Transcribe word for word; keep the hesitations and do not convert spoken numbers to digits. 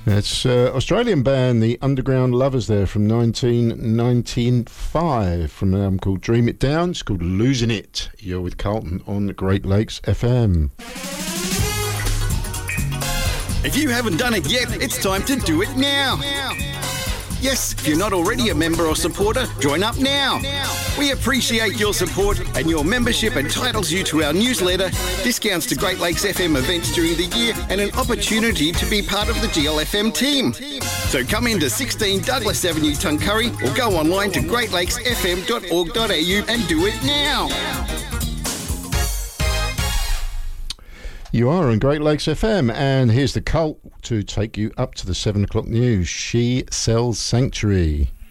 It's uh, Australian band, the Underground Lovers there from nineteen ninety-five from an album called Dream It Down. It's called Losing It. You're with Carlton on Great Lakes F M. If you haven't done it yet, it's time to do it now. Yes, if you're not already a member or supporter, join up now. We appreciate your support, and your membership entitles you to our newsletter, discounts to Great Lakes F M events during the year, and an opportunity to be part of the G L F M team. So come into sixteen Douglas Avenue, Tuncurry, or go online to great lakes f m dot org dot a u and do it now. You are on Great Lakes F M, and here's the Cult to take you up to the seven o'clock news. She Sells Sanctuary.